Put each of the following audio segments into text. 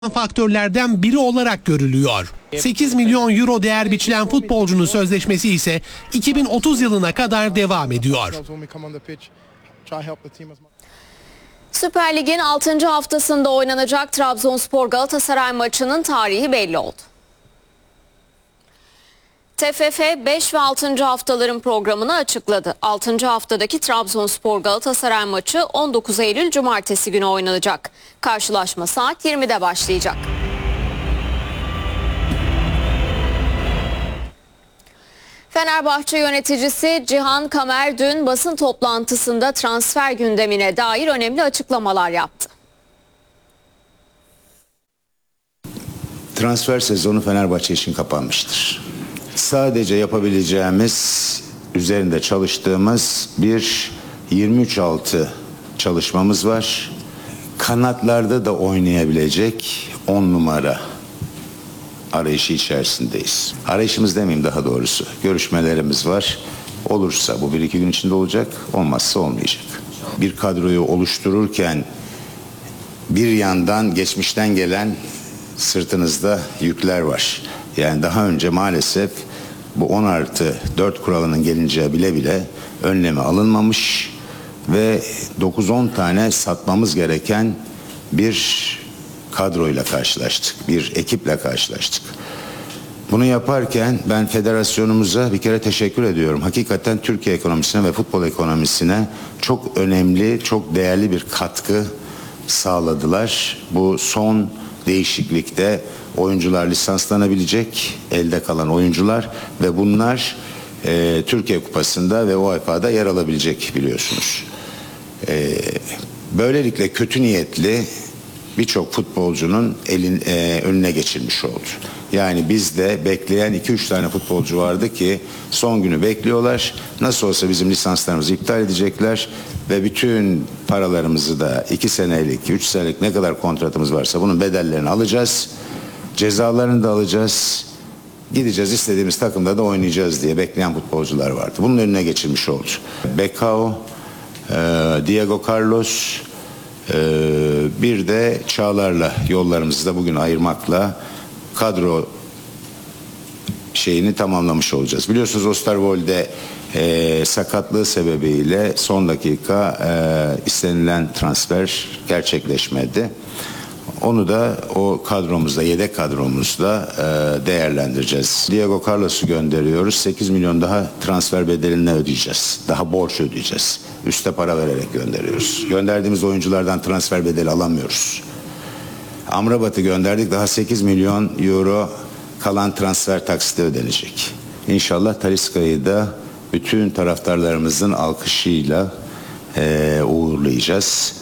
faktörlerden biri olarak görülüyor. 8 milyon euro değer biçilen futbolcunun sözleşmesi ise 2030 yılına kadar devam ediyor. Süper Lig'in 6. haftasında oynanacak Trabzonspor Galatasaray maçının tarihi belli oldu. TFF 5 ve 6. haftaların programını açıkladı. 6. haftadaki Trabzonspor Galatasaray maçı 19 Eylül Cumartesi günü oynanacak. Karşılaşma saat 20'de başlayacak. Fenerbahçe yöneticisi Cihan Kamer dün basın toplantısında transfer gündemine dair önemli açıklamalar yaptı. Transfer sezonu Fenerbahçe için kapanmıştır. Sadece yapabileceğimiz, üzerinde çalıştığımız bir 23-6 çalışmamız var. Kanatlarda da oynayabilecek 10 numara arayışı içerisindeyiz. Arayışımız demeyeyim daha doğrusu. Görüşmelerimiz var. Olursa bu 1-2 gün içinde olacak, olmazsa olmayacak. Bir kadroyu oluştururken bir yandan geçmişten gelen sırtınızda yükler var. Yani daha önce maalesef bu 10+4 kuralının gelince bile bile önlemi alınmamış ve 9-10 tane satmamız gereken bir kadroyla karşılaştık. Bir ekiple karşılaştık. Bunu yaparken ben federasyonumuza bir kere teşekkür ediyorum. Hakikaten Türkiye ekonomisine ve futbol ekonomisine çok önemli, çok değerli bir katkı sağladılar. Bu son değişiklikte oyuncular lisanslanabilecek, elde kalan oyuncular ve bunlar Türkiye Kupası'nda ve UEFA'da yer alabilecek biliyorsunuz. Böylelikle kötü niyetli birçok futbolcunun önüne geçilmiş oldu. Yani bizde bekleyen 2-3 tane futbolcu vardı ki son günü bekliyorlar. Nasıl olsa bizim lisanslarımızı iptal edecekler ve bütün paralarımızı da 2 senelik, 3 senelik ne kadar kontratımız varsa bunun bedellerini alacağız. Cezalarını da alacağız. Gideceğiz, istediğimiz takımda da oynayacağız diye bekleyen futbolcular vardı. Bunun önüne geçilmiş oldu. Becao, Diego Carlos, bir de Çağlar'la yollarımızı da bugün ayırmakla kadro şeyini tamamlamış olacağız. Biliyorsunuz Osterwolde sakatlığı sebebiyle son dakika istenilen transfer gerçekleşmedi. Onu da o kadromuzda, yedek kadromuzda değerlendireceğiz. Diego Carlos'u gönderiyoruz. 8 milyon daha transfer bedelini ödeyeceğiz. Daha borç ödeyeceğiz. Üste para vererek gönderiyoruz. Gönderdiğimiz oyunculardan transfer bedeli alamıyoruz. Amrabat'ı gönderdik. Daha 8 milyon euro kalan transfer taksiti ödenecek. İnşallah Talisca'yı da bütün taraftarlarımızın alkışıyla uğurlayacağız.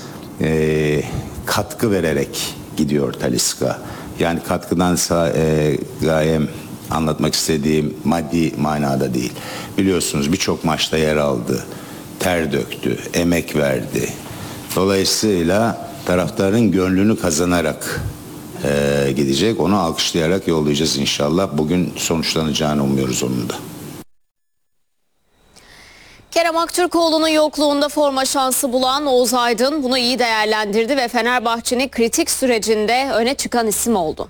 Katkı vererek gidiyor Talisca. Yani katkıdan gayem anlatmak istediğim maddi manada değil. Biliyorsunuz birçok maçta yer aldı. Ter döktü, emek verdi. Dolayısıyla taraftarın gönlünü kazanarak gidecek. Onu alkışlayarak yollayacağız inşallah. Bugün sonuçlanacağını umuyoruz onun da. Kerem Aktürkoğlu'nun yokluğunda forma şansı bulan Oğuz Aydın bunu iyi değerlendirdi ve Fenerbahçe'nin kritik sürecinde öne çıkan isim oldu.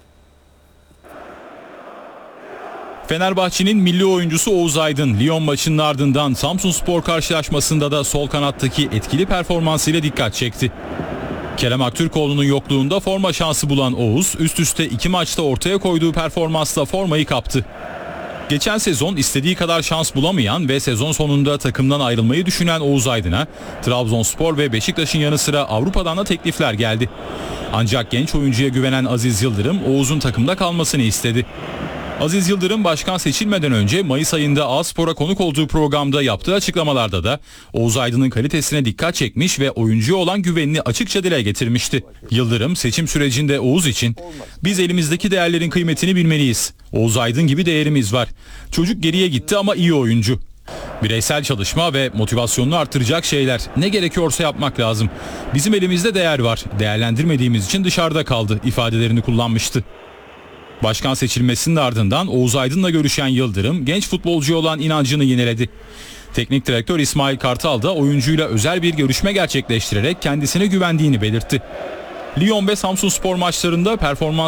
Fenerbahçe'nin milli oyuncusu Oğuz Aydın, Lyon maçının ardından Samsunspor karşılaşmasında da sol kanattaki etkili performansıyla dikkat çekti. Kerem Aktürkoğlu'nun yokluğunda forma şansı bulan Oğuz, üst üste 2 maçta ortaya koyduğu performansla formayı kaptı. Geçen sezon istediği kadar şans bulamayan ve sezon sonunda takımdan ayrılmayı düşünen Oğuz Aydın'a Trabzonspor ve Beşiktaş'ın yanı sıra Avrupa'dan da teklifler geldi. Ancak genç oyuncuya güvenen Aziz Yıldırım Oğuz'un takımda kalmasını istedi. Aziz Yıldırım başkan seçilmeden önce Mayıs ayında A-Spor'a konuk olduğu programda yaptığı açıklamalarda da Oğuz Aydın'ın kalitesine dikkat çekmiş ve oyuncuya olan güvenini açıkça dile getirmişti. Yıldırım seçim sürecinde Oğuz için "Biz elimizdeki değerlerin kıymetini bilmeliyiz. Oğuz Aydın gibi değerimiz var. Çocuk geriye gitti ama iyi oyuncu. Bireysel çalışma ve motivasyonunu artıracak şeyler. Ne gerekiyorsa yapmak lazım. Bizim elimizde değer var. Değerlendirmediğimiz için dışarıda kaldı" ifadelerini kullanmıştı. Başkan seçilmesinin ardından Oğuz Aydın'la görüşen Yıldırım genç futbolcuya olan inancını yineledi. Teknik direktör İsmail Kartal da oyuncuyla özel bir görüşme gerçekleştirerek kendisine güvendiğini belirtti. Lyon ve Samsunspor maçlarında performans